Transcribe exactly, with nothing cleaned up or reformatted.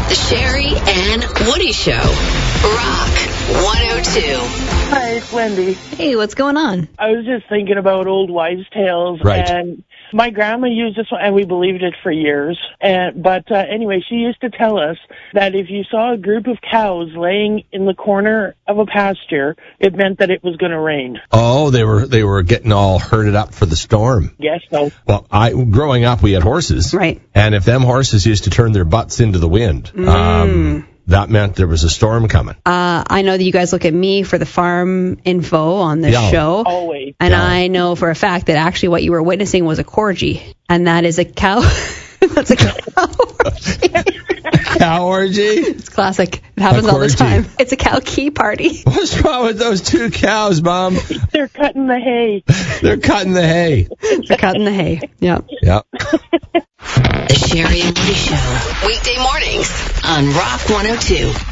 The Sherry and Woody Show. Rock one oh two. Hi, it's Wendy. Hey, what's going on? I was just thinking about old wives' tales. Right. And my grandma used this one, and we believed it for years. And But uh, anyway, she used to tell us that if you saw a group of cows laying in the corner of a pasture, it meant that it was going to rain. Oh, they were they were getting all herded up for the storm. Yes, so. Well, I growing up, we had horses. Right. And if them horses used to turn their butts into the wind, Mm. um, that meant there was a storm coming. Uh, I know that you guys look at me for the farm info on this Yeah. show. Always. And Yeah. I know for a fact that actually what you were witnessing was a corgi. And that is a cow. That's a cow orgy. Cow orgy? It's classic. It happens A all the corgi. time. It's a cow key party. What's wrong with those two cows, Mom? They're cutting the hay. They're cutting the hay. They're cutting the hay. Yeah. Yep. The Sherry and Woody Show. Weekday mornings on Rock one oh two.